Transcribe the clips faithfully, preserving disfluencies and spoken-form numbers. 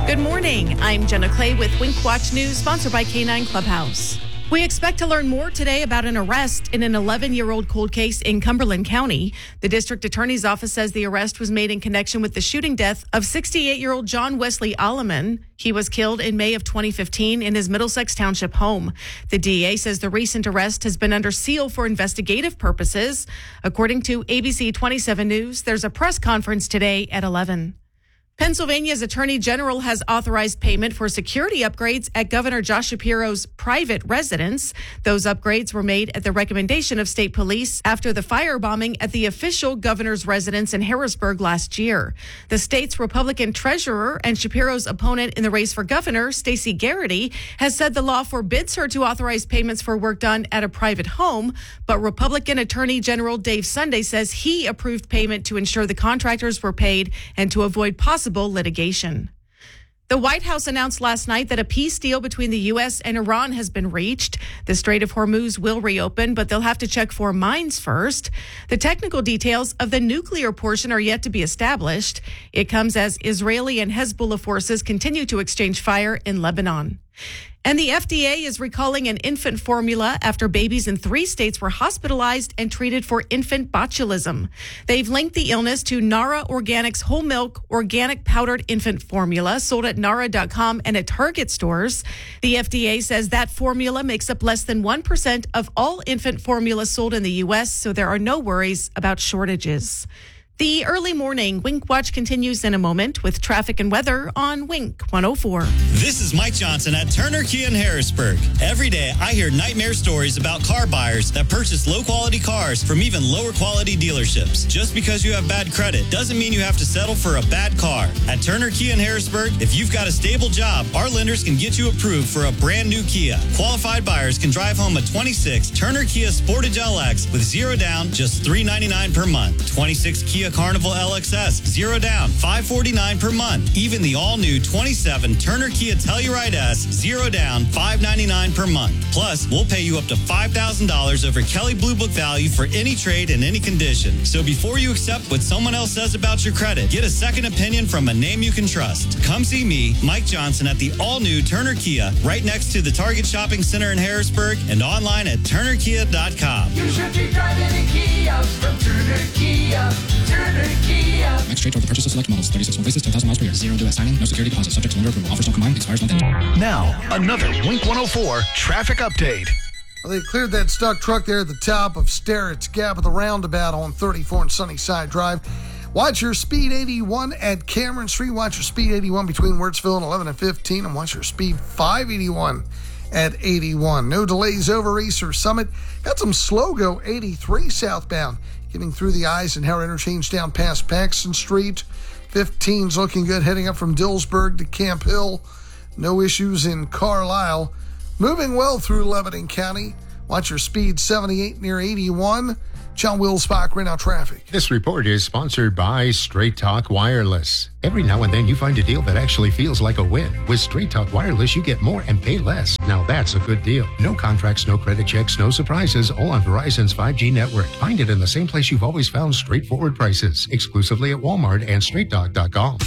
Good morning. I'm Jenna Clay with Wink Watch News, sponsored by K nine Clubhouse. We expect to learn more today about an arrest in an eleven-year-old cold case in Cumberland County. The district attorney's office says the arrest was made in connection with the shooting death of sixty-eight-year-old John Wesley Alleman. He was killed in May of twenty fifteen in his Middlesex Township home. The D A says the recent arrest has been under seal for investigative purposes. According to A B C twenty-seven News, there's a press conference today at eleven. Pennsylvania's Attorney General has authorized payment for security upgrades at Governor Josh Shapiro's private residence. Those upgrades were made at the recommendation of state police after the firebombing at the official governor's residence in Harrisburg last year. The state's Republican treasurer and Shapiro's opponent in the race for governor, Stacey Garrity, has said the law forbids her to authorize payments for work done at a private home, but Republican Attorney General Dave Sunday says he approved payment to ensure the contractors were paid and to avoid possible litigation. The White House announced last night that a peace deal between the U S and Iran has been reached. The Strait of Hormuz will reopen, but they'll have to check for mines first. The technical details of the nuclear portion are yet to be established. It comes as Israeli and Hezbollah forces continue to exchange fire in Lebanon. And the F D A is recalling an infant formula after babies in three states were hospitalized and treated for infant botulism. They've linked the illness to Nara Organics whole milk organic powdered infant formula sold at nara dot com and at Target stores. The F D A says that formula makes up less than one percent of all infant formula sold in the U S, so there are no worries about shortages. The early morning Wink Watch continues in a moment with traffic and weather on Wink one oh four. This is Mike Johnson at Turner Kia in Harrisburg. Every day I hear nightmare stories about car buyers that purchase low-quality cars from even lower-quality dealerships. Just because you have bad credit doesn't mean you have to settle for a bad car. At Turner Kia in Harrisburg, if you've got a stable job, our lenders can get you approved for a brand new Kia. Qualified buyers can drive home a twenty-six Turner Kia Sportage L X with zero down, just three hundred ninety-nine dollars per month. twenty-six Kia Carnival L X S, zero down, five hundred forty-nine dollars per month. Even the all-new twenty-seven Turner Kia Telluride S, zero down, five hundred ninety-nine dollars per month. Plus, we'll pay you up to five thousand dollars over Kelley Blue Book value for any trade in any condition. So before you accept what someone else says about your credit, get a second opinion from a name you can trust. Come see me, Mike Johnson, at the all-new Turner Kia, right next to the Target Shopping Center in Harrisburg, and online at turner kia dot com. You should be driving a Kia from Turner Kia. Turner Kia. Max trade for the purchase of select models. thirty-six month leases, ten thousand miles per year. Zero U S signing. No security deposit. Subject to lender approval. Offers not combined. Expires month end. Now, another Wink one oh four traffic update. Well, they cleared that stuck truck there at the top of Sterrett's Gap at the roundabout on thirty-four and Sunnyside Drive. Watch your speed eighty-one at Cameron Street. Watch your speed eighty-one between Wirtsville and eleven and fifteen. And watch your speed five eighty-one at eighty-one. No delays over Easter Summit. Got some slow go eighty-three southbound. Getting through the Eisenhower interchange down past Paxton Street. fifteen's looking good heading up from Dillsburg to Camp Hill. No issues in Carlisle. Moving well through Lebanon County. Watch your speed seventy-eight near eighty-one. John Wilsbach, right now traffic. This report is sponsored by Straight Talk Wireless. Every now and then you find a deal that actually feels like a win. With Straight Talk Wireless, you get more and pay less. Now that's a good deal. No contracts, no credit checks, no surprises, all on Verizon's five G network. Find it in the same place you've always found straightforward prices, exclusively at Walmart and straight talk dot com.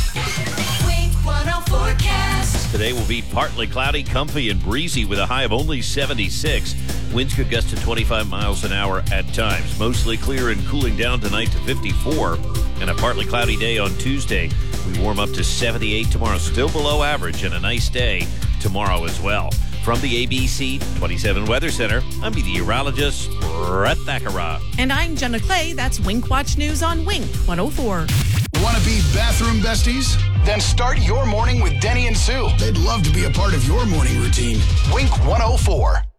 Today will be partly cloudy, comfy, and breezy with a high of only seventy-six. Winds could gust to twenty-five miles an hour at times. Mostly clear and cooling down tonight to fifty-four. And a partly cloudy day on Tuesday. We warm up to seventy-eight tomorrow. Still below average, and a nice day tomorrow as well. From the A B C twenty-seven Weather Center, I'm meteorologist Brett Thakara. And I'm Jenna Clay. That's Wink Watch News on Wink one oh four. Want to be bathroom besties? Then start your morning with Denny and Sue. They'd love to be a part of your morning routine. Wink one oh four.